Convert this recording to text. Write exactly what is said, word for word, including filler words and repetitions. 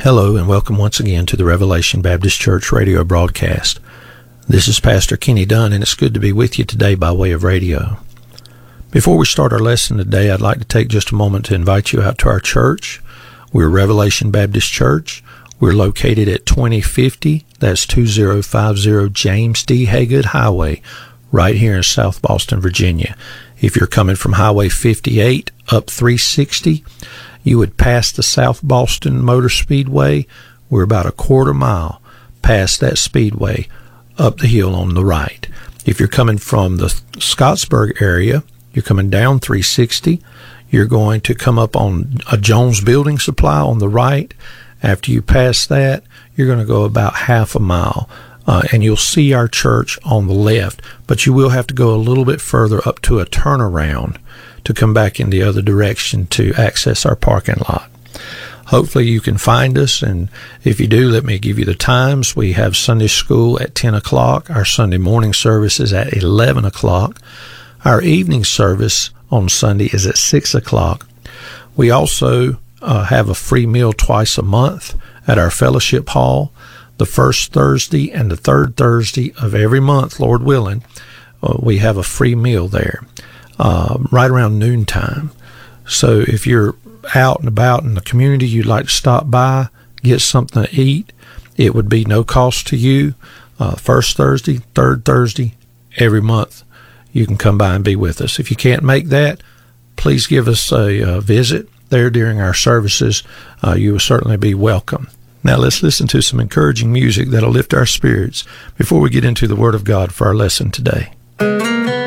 Hello and welcome once again to the Revelation Baptist Church radio broadcast. This is Pastor Kenny Dunn, and it's good to be with you today by way of radio. Before we start our lesson today, I'd like to take just a moment to invite you out to our church. We're Revelation Baptist Church. We're located at twenty fifty, that's two thousand fifty James D. Haygood Highway, right here in South Boston, Virginia. If you're coming from Highway fifty-eight up three sixty, you would pass the South Boston Motor Speedway. We're about a quarter mile past that speedway up the hill on the right. If you're coming from the Scottsburg area, you're coming down three sixty. You're going to come up on a Jones Building Supply on the right. After you pass that, you're going to go about half a mile, uh, and you'll see our church on the left. But you will have to go a little bit further up to a turnaround to come back in the other direction to access our parking lot. Hopefully you can find us, and if you do, let me give you the times. We have Sunday school at ten o'clock. Our Sunday morning service is at eleven o'clock. Our evening service on Sunday is at six o'clock. We also uh, have a free meal twice a month at our fellowship hall. The first Thursday and the third Thursday of every month, Lord willing, uh, we have a free meal there. Uh, right around noontime. So if you're out and about in the community, you'd like to stop by, get something to eat, it would be no cost to you. Uh, first Thursday, third Thursday, every month, you can come by and be with us. If you can't make that, please give us a, a visit there during our services. Uh, you will certainly be welcome. Now let's listen to some encouraging music that'll lift our spirits before we get into the Word of God for our lesson today.